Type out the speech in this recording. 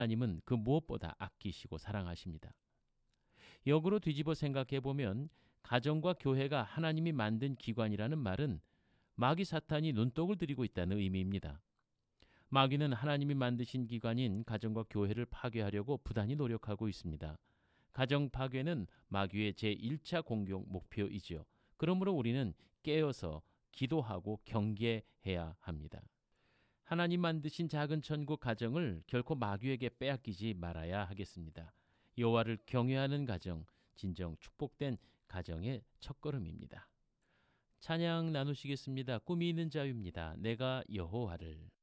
하나님은 그 무엇보다 아끼시고 사랑하십니다. 역으로 뒤집어 생각해 보면 가정과 교회가 하나님이 만든 기관이라는 말은 마귀 사탄이 눈독을 들이고 있다는 의미입니다. 마귀는 하나님이 만드신 기관인 가정과 교회를 파괴하려고 부단히 노력하고 있습니다. 가정 파괴는 마귀의 제1차 공격 목표이지요. 그러므로 우리는 깨어서 기도하고 경계해야 합니다. 하나님 만드신 작은 천국 가정을 결코 마귀에게 빼앗기지 말아야 하겠습니다. 여호와를 경외하는 가정, 진정 축복된 가정의 첫걸음입니다. 찬양 나누시겠습니다. 꿈이 있는 자유입니다. 내가 여호와를.